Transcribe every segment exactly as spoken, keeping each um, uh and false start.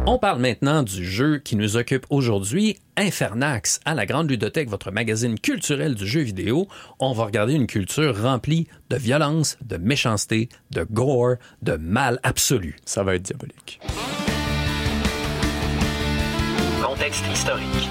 On parle maintenant du jeu qui nous occupe aujourd'hui, Infernax, à la Grande Ludothèque, votre magazine culturel du jeu vidéo. On va regarder une culture remplie de violence, de méchanceté, de gore, de mal absolu. Ça va être diabolique. Contexte historique.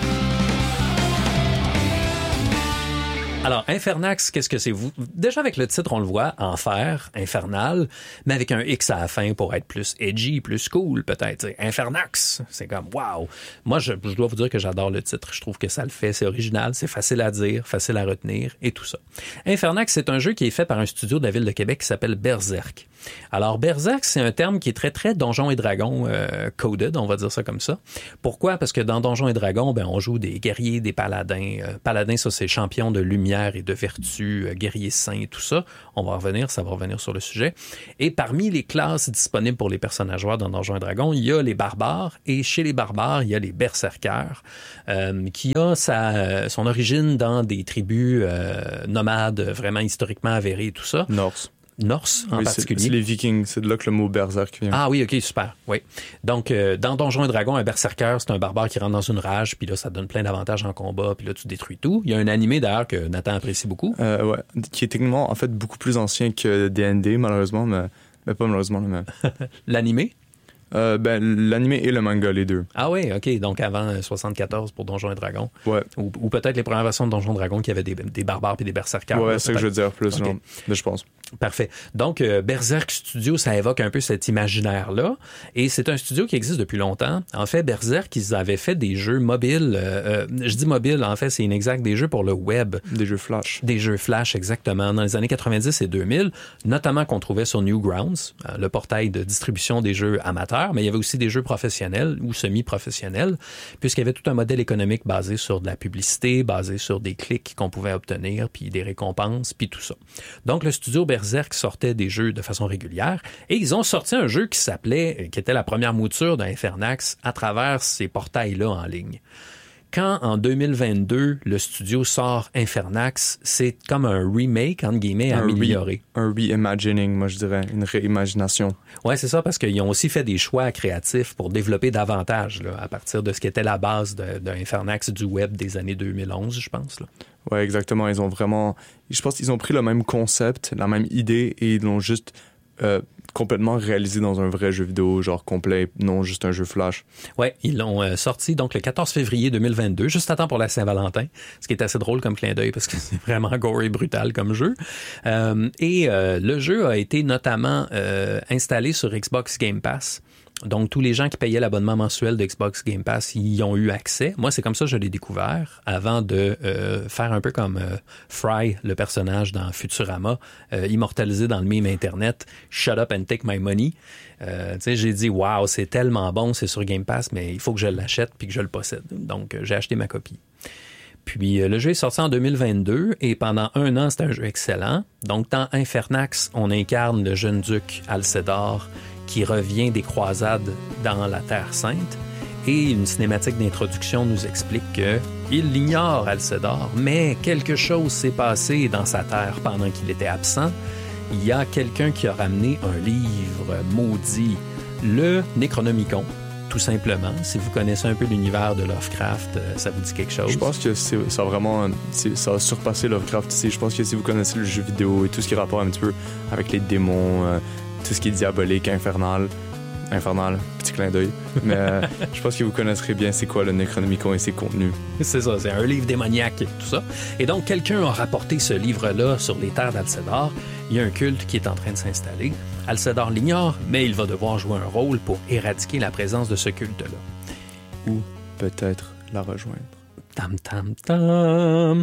Alors, Infernax, qu'est-ce que c'est? Vous, déjà, avec le titre, on le voit, Enfer, Infernal, mais avec un X à la fin pour être plus edgy, plus cool, peut-être. Infernax, c'est comme, wow! Moi, je, je dois vous dire que j'adore le titre. Je trouve que ça le fait, c'est original, c'est facile à dire, facile à retenir, et tout ça. Infernax, c'est un jeu qui est fait par un studio de la ville de Québec qui s'appelle Berserk. Alors, Berserk, c'est un terme qui est très, très Donjons et Dragons euh, coded, on va dire ça comme ça. Pourquoi? Parce que dans Donjons et Dragons, ben, on joue des guerriers, des paladins. Euh, paladins, ça, c'est champion de lumière et de vertu, euh, guerriers saints, tout ça. On va revenir, ça va revenir sur le sujet. Et parmi les classes disponibles pour les personnages joueurs dans Donjons et Dragons, il y a les barbares. Et chez les barbares, il y a les berserkers, euh, qui a sa, son origine dans des tribus euh, nomades, vraiment historiquement avérées et tout ça. Norse. Norse en oui, particulier. C'est, c'est les Vikings, c'est de là que le mot berserk vient. Ah oui, ok, super. Oui. Donc, euh, dans Donjons et Dragons, un berserker, c'est un barbare qui rentre dans une rage, puis là, ça donne plein d'avantages en combat, puis là, tu détruis tout. Il y a un animé, d'ailleurs, que Nathan apprécie beaucoup. Euh, ouais, qui est techniquement, en fait, beaucoup plus ancien que D and D, malheureusement, mais, mais pas malheureusement. Mais... L'animé? Euh, ben, l'animé et le manga, les deux. Ah oui, OK. Donc avant soixante-quatorze pour Donjons et Dragons. Ouais. Ou, ou peut-être les premières versions de Donjons et Dragons qui avaient des, des barbares et des berserkers. Ouais, là, c'est ça que je veux dire plus, okay. non, mais je pense. Parfait. Donc, euh, Berserk Studio, ça évoque un peu cet imaginaire-là. Et c'est un studio qui existe depuis longtemps. En fait, Berserk, ils avaient fait des jeux mobiles. Euh, euh, je dis mobile, en fait, c'est inexact. Des jeux pour le web. Des jeux Flash. Des jeux Flash, exactement. Dans les années quatre-vingt-dix et deux mille, notamment qu'on trouvait sur Newgrounds, euh, le portail de distribution des jeux amateurs. Mais il y avait aussi des jeux professionnels ou semi-professionnels, puisqu'il y avait tout un modèle économique basé sur de la publicité, basé sur des clics qu'on pouvait obtenir, puis des récompenses, puis tout ça. Donc, le studio Berserk sortait des jeux de façon régulière et ils ont sorti un jeu qui s'appelait, qui était la première mouture d'Infernax à travers ces portails-là en ligne. Quand, en deux mille vingt-deux, le studio sort Infernax, c'est comme un remake, entre guillemets, un amélioré. Re, un reimagining, moi je dirais, une réimagination. Oui, c'est ça, parce qu'ils ont aussi fait des choix créatifs pour développer davantage, là, à partir de ce qui était la base de, de Infernax du web des années deux mille onze, je pense. Là. Oui, exactement. Ils ont vraiment... Je pense qu'ils ont pris le même concept, la même idée, et ils l'ont juste... Euh, complètement réalisé dans un vrai jeu vidéo, genre complet, non juste un jeu Flash. Oui, ils l'ont euh, sorti donc le quatorze février deux mille vingt-deux, juste à temps pour la Saint-Valentin, ce qui est assez drôle comme clin d'œil parce que c'est vraiment gore et brutal comme jeu. Euh, et euh, le jeu a été notamment euh, installé sur Xbox Game Pass. Donc, tous les gens qui payaient l'abonnement mensuel de Xbox Game Pass y ont eu accès. Moi, c'est comme ça que je l'ai découvert avant de euh, faire un peu comme euh, Fry, le personnage dans Futurama, euh, immortalisé dans le meme Internet, « Shut up and take my money ». Euh, tu sais, j'ai dit « Wow, c'est tellement bon, c'est sur Game Pass, mais il faut que je l'achète puis que je le possède. » Donc, euh, j'ai acheté ma copie. Puis, euh, le jeu est sorti en deux mille vingt-deux et pendant un an, c'est un jeu excellent. Donc, dans Infernax, on incarne le jeune duc Alcédar qui revient des croisades dans la Terre Sainte. Et une cinématique d'introduction nous explique qu'il l'ignore, Alcédar, mais quelque chose s'est passé dans sa terre pendant qu'il était absent. Il y a quelqu'un qui a ramené un livre maudit, le Necronomicon, tout simplement. Si vous connaissez un peu l'univers de Lovecraft, ça vous dit quelque chose? Je pense que c'est, ça a vraiment c'est, ça a surpassé Lovecraft ici. Je pense que si vous connaissez le jeu vidéo et tout ce qui est rapport un petit peu avec les démons, euh, tout ce qui est diabolique, infernal, infernal, petit clin d'œil. Mais euh, je pense que vous connaîtrez bien c'est quoi le Necronomicon et ses contenus. C'est ça, c'est un livre démoniaque et tout ça. Et donc, quelqu'un a rapporté ce livre-là sur les terres d'Alcédar. Il y a un culte qui est en train de s'installer. Alcédar l'ignore, mais il va devoir jouer un rôle pour éradiquer la présence de ce culte-là. Ou peut-être la rejoindre. Tam, tam, tam.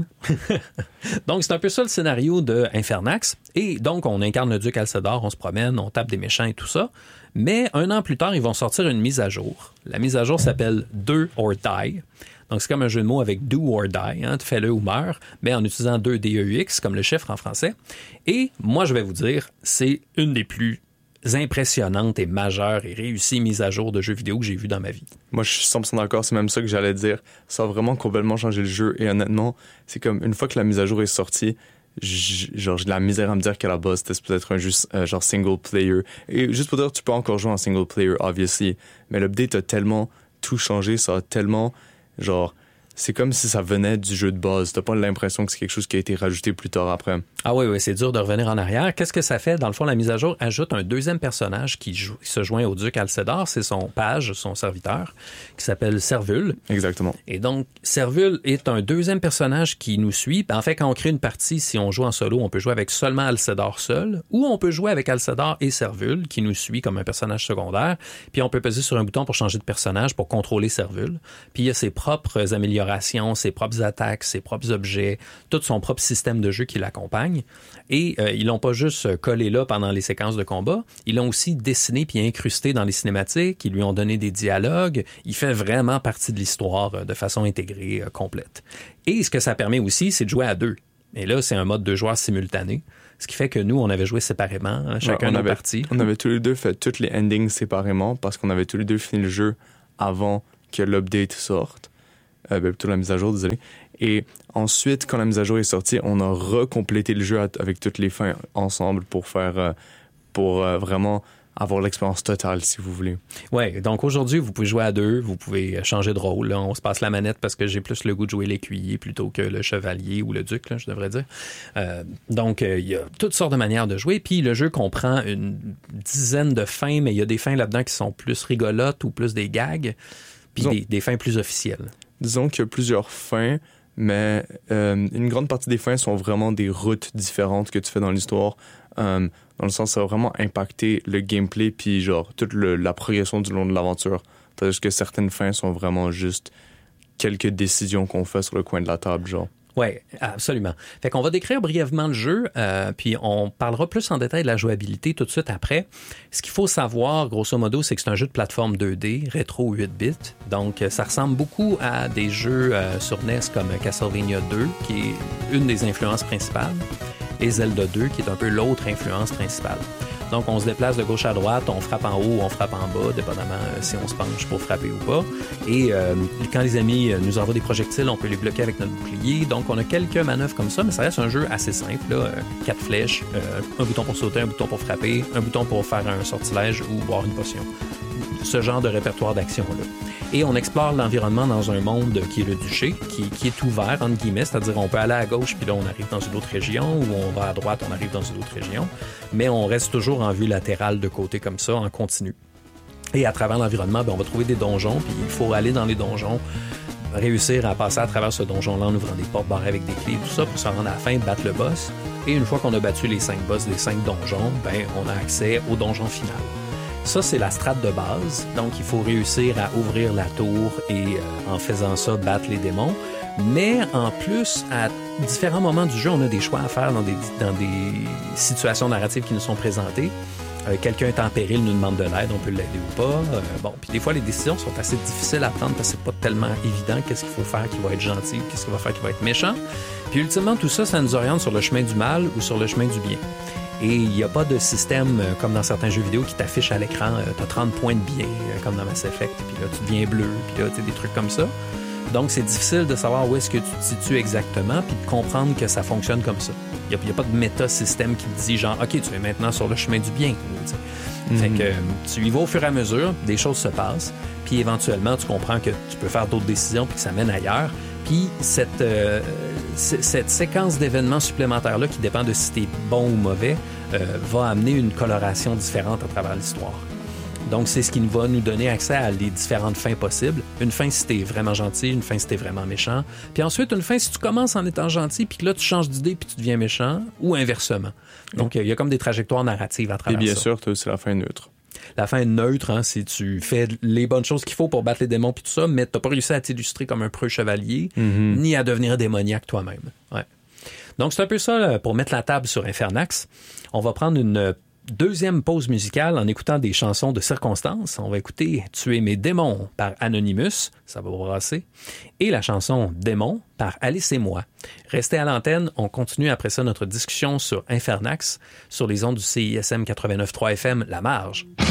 Donc, c'est un peu ça le scénario de Infernax. Et donc, on incarne le duc Alcédar, on se promène, on tape des méchants et tout ça. Mais un an plus tard, ils vont sortir une mise à jour. La mise à jour s'appelle Do or Die. Donc, c'est comme un jeu de mots avec do or die, hein, fais-le ou meurs, mais en utilisant deux D E X comme le chiffre en français. Et moi, je vais vous dire, c'est une des plus impressionnantes et majeures et réussies mises à jour de jeux vidéo que j'ai vues dans ma vie. Moi, je suis cent pour cent d'accord, c'est même ça que j'allais dire. Ça a vraiment complètement changé le jeu. Et honnêtement, c'est comme une fois que la mise à jour est sortie, j- genre j'ai de la misère à me dire qu'à la base c'était peut-être un jeu euh, genre single player. Et juste pour dire, tu peux encore jouer en single player, obviously, mais l'update a tellement tout changé, ça a tellement genre c'est comme si ça venait du jeu de base. T'as pas l'impression que c'est quelque chose qui a été rajouté plus tard après. Ah oui, oui, c'est dur de revenir en arrière. Qu'est-ce que ça fait? Dans le fond, la mise à jour ajoute un deuxième personnage qui, joue, qui se joint au duc Alcédar. C'est son page, son serviteur, qui s'appelle Servule. Exactement. Et donc, Servule est un deuxième personnage qui nous suit. En fait, quand on crée une partie, si on joue en solo, on peut jouer avec seulement Alcédar seul, ou on peut jouer avec Alcédar et Servule, qui nous suit comme un personnage secondaire. Puis on peut peser sur un bouton pour changer de personnage, pour contrôler Servule. Puis il y a ses propres améliorations, ses propres attaques, ses propres objets, tout son propre système de jeu qui l'accompagne. Et euh, ils l'ont pas juste collé là pendant les séquences de combat, ils l'ont aussi dessiné puis incrusté dans les cinématiques, ils lui ont donné des dialogues. Il fait vraiment partie de l'histoire euh, de façon intégrée, euh, complète. Et ce que ça permet aussi, c'est de jouer à deux. Et là, c'est un mode de joueurs simultané. Ce qui fait que nous, on avait joué séparément, hein, chacun ouais, nos avait, parties. On avait tous les deux fait toutes les endings séparément parce qu'on avait tous les deux fini le jeu avant que l'update sorte. Euh, ben, plutôt la mise à jour, désolé. Et ensuite, quand la mise à jour est sortie, on a recomplété le jeu avec toutes les fins ensemble pour faire, euh, pour euh, vraiment avoir l'expérience totale, si vous voulez. Ouais, donc aujourd'hui, vous pouvez jouer à deux, vous pouvez changer de rôle. Là. On se passe la manette parce que j'ai plus le goût de jouer l'écuyer plutôt que le chevalier ou le duc, là, je devrais dire. Euh, donc, il euh, y a toutes sortes de manières de jouer. Puis le jeu comprend une dizaine de fins, mais il y a des fins là-dedans qui sont plus rigolotes ou plus des gags, puis Disons, des, des fins plus officielles. Disons qu'il y a plusieurs fins, mais euh, une grande partie des fins sont vraiment des routes différentes que tu fais dans l'histoire. Euh, dans le sens, ça va vraiment impacter le gameplay puis genre toute le, la progression du long de l'aventure. Tandis que certaines fins sont vraiment juste quelques décisions qu'on fait sur le coin de la table, genre. Oui, absolument. Fait qu'on va décrire brièvement le jeu, euh, puis on parlera plus en détail de la jouabilité tout de suite après. Ce qu'il faut savoir, grosso modo, c'est que c'est un jeu de plateforme deux D, rétro huit bits. Donc, ça ressemble beaucoup à des jeux euh, sur N E S comme Castlevania deux, qui est une des influences principales, et Zelda deux, qui est un peu l'autre influence principale. Donc, on se déplace de gauche à droite, on frappe en haut ou on frappe en bas, dépendamment euh, si on se penche pour frapper ou pas. Et euh, quand les ennemis euh, nous envoient des projectiles, on peut les bloquer avec notre bouclier. Donc, on a quelques manœuvres comme ça, mais ça reste un jeu assez simple. Là. Euh, quatre flèches, euh, un bouton pour sauter, un bouton pour frapper, un bouton pour faire un sortilège ou boire une potion. Ce genre de répertoire d'action-là. Et on explore l'environnement dans un monde qui est le duché, qui, qui est ouvert, entre guillemets, c'est-à-dire on peut aller à gauche, puis là, on arrive dans une autre région, ou on va à droite, on arrive dans une autre région, mais on reste toujours en vue latérale de côté comme ça, en continu. Et à travers l'environnement, ben, on va trouver des donjons, puis il faut aller dans les donjons, réussir à passer à travers ce donjon-là en ouvrant des portes barrées avec des clés et tout ça, pour se rendre à la fin, battre le boss. Et une fois qu'on a battu les cinq boss des cinq donjons, ben, on a accès au donjon final. Ça, c'est la strate de base. Donc, il faut réussir à ouvrir la tour et, euh, en faisant ça, battre les démons. Mais, en plus, à différents moments du jeu, on a des choix à faire dans des, dans des situations narratives qui nous sont présentées. Euh, quelqu'un est en péril, nous demande de l'aide, on peut l'aider ou pas. Euh, bon, puis des fois, les décisions sont assez difficiles à prendre parce que c'est pas tellement évident qu'est-ce qu'il faut faire qui va être gentil, qu'est-ce qu'il va faire qui va être méchant. Puis, ultimement, tout ça, ça nous oriente sur le chemin du mal ou sur le chemin du bien. Et il n'y a pas de système, euh, comme dans certains jeux vidéo, qui t'affiche à l'écran, euh, t'as trente points de bien, euh, comme dans Mass Effect, puis là, tu deviens bleu, puis là, tu sais, des trucs comme ça. Donc, c'est difficile de savoir où est-ce que tu te situes exactement, puis de comprendre que ça fonctionne comme ça. Il n'y a, a pas de méta-système qui te dit, genre, OK, tu es maintenant sur le chemin du bien. Tu sais. Mm-hmm. Fait que euh, tu y vas au fur et à mesure, des choses se passent, puis éventuellement, tu comprends que tu peux faire d'autres décisions, puis que ça mène ailleurs. Puis cette, euh, c- cette séquence d'événements supplémentaires-là, qui dépend de si t'es bon ou mauvais, euh, va amener une coloration différente à travers l'histoire. Donc, c'est ce qui va nous donner accès à les différentes fins possibles. Une fin si t'es vraiment gentil, une fin si t'es vraiment méchant. Puis ensuite, une fin si tu commences en étant gentil, puis que là, tu changes d'idée, puis tu deviens méchant, ou inversement. Donc, il y a comme des trajectoires narratives à travers ça. Et bien ça. sûr, t'as aussi la fin neutre. La fin neutre, hein, si tu fais les bonnes choses qu'il faut pour battre les démons puis tout ça, mais t'as pas réussi à t'illustrer comme un preux chevalier, mm-hmm. ni à devenir démoniaque toi-même. Ouais. Donc, c'est un peu ça là, pour mettre la table sur Infernax. On va prendre une deuxième pause musicale en écoutant des chansons de circonstance. On va écouter « Tuer mes démons » par Anonymous, ça va brasser, et la chanson « Démon » par Alice et moi. Restez à l'antenne, on continue après ça notre discussion sur Infernax, sur les ondes du C I S M quatre-vingt-neuf point trois F M, La Marge.